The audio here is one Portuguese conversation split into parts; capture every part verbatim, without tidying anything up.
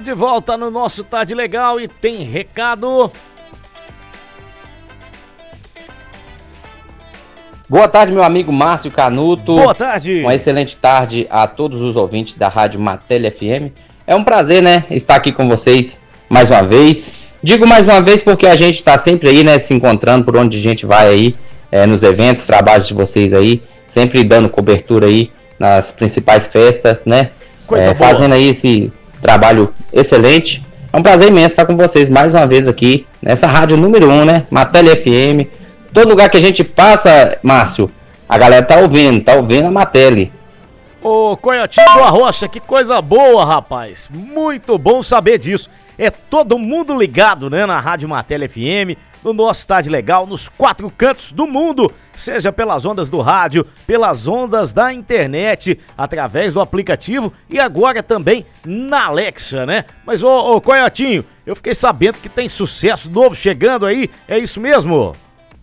De volta no nosso Tarde Legal e tem recado. Boa tarde, meu amigo Márcio Canuto. Boa tarde. Uma excelente tarde a todos os ouvintes da Rádio Matéria F M. É um prazer, né, estar aqui com vocês mais uma vez. Digo mais uma vez porque a gente está sempre aí, né, se encontrando por onde a gente vai aí, é, nos eventos, trabalhos de vocês aí, sempre dando cobertura aí nas principais festas, né, é, fazendo aí esse trabalho excelente. É um prazer imenso estar com vocês mais uma vez aqui nessa rádio número um, né, Matéria F M. Todo lugar que a gente passa, Márcio, a galera tá ouvindo, tá ouvindo a Matéria. Ô, Coiotinho do Arrocha, que coisa boa, rapaz. Muito bom saber disso. É todo mundo ligado, né, na Rádio Matéria F M, no nosso Tarde Legal, nos quatro cantos do mundo, seja pelas ondas do rádio, pelas ondas da internet, através do aplicativo e agora também na Alexa, né? Mas, ô, ô Coiotinho, eu fiquei sabendo que tem sucesso novo chegando aí, é isso mesmo?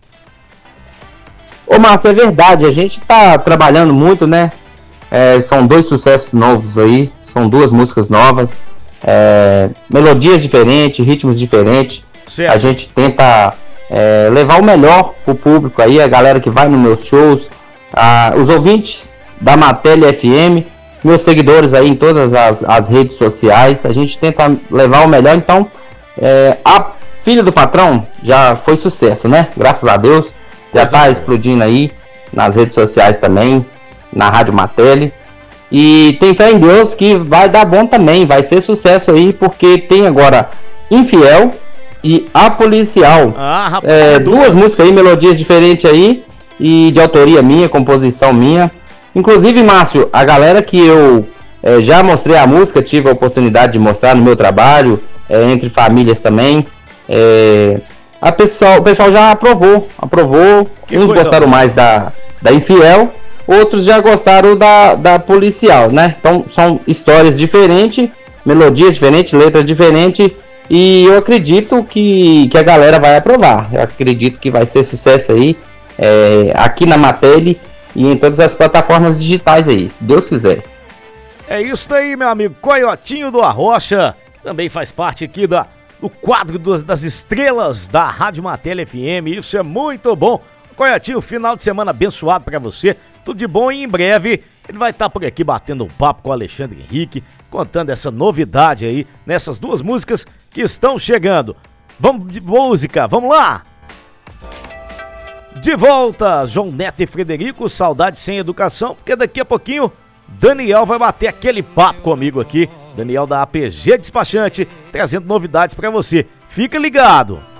Ô, Márcio, é verdade, a gente tá trabalhando muito, né? É, são dois sucessos novos aí, são duas músicas novas, é, melodias diferentes, ritmos diferentes. Certo. A gente tenta é, levar o melhor pro público aí, a galera que vai nos meus shows, a, os ouvintes da Matéria F M, meus seguidores aí em todas as, as redes sociais. A gente tenta levar o melhor, então é, a Filha do Patrão já foi sucesso, né? Graças a Deus. Já tá explodindo aí nas redes sociais também, na Rádio Matéria. E tem fé em Deus que vai dar bom também, vai ser sucesso aí, porque tem agora Infiel e A Policial. Ah, rapaz, é, duas músicas aí, melodias diferentes aí, e de autoria minha, composição minha. Inclusive, Márcio, a galera que eu é, já mostrei a música, tive a oportunidade de mostrar no meu trabalho, é, entre famílias também. É, A pessoal, o pessoal já aprovou, aprovou, que uns gostaram boa. mais da, da Infiel, outros já gostaram da, da Policial, né? Então são histórias diferentes, melodias diferentes, letras diferentes, e eu acredito que, que a galera vai aprovar. Eu acredito que vai ser sucesso aí, é, aqui na Matéria e em todas as plataformas digitais aí, se Deus quiser. É isso daí, meu amigo Coiotinho do Arrocha, que também faz parte aqui da... o quadro dos, das estrelas da Rádio Matéria F M, isso é muito bom. Coiotinho, final de semana abençoado pra você, tudo de bom e em breve ele vai estar por aqui batendo um papo com o Alexandre Henrique, contando essa novidade aí, nessas duas músicas que estão chegando. Vamos de música, vamos lá! De volta, João Neto e Frederico, Saudade Sem Educação, porque daqui a pouquinho Daniel vai bater aquele papo comigo aqui. Daniel da A P G Despachante, trazendo novidades pra você. Fica ligado!